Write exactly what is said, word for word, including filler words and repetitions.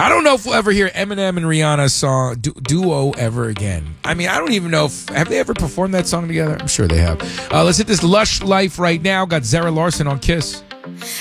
I don't know if we'll ever hear Eminem and Rihanna's song du- duo ever again. I mean, I don't even know if have they ever performed that song together. I'm sure they have. Uh, let's hit this Lush Life right now. Got Zara Larson on Kiss.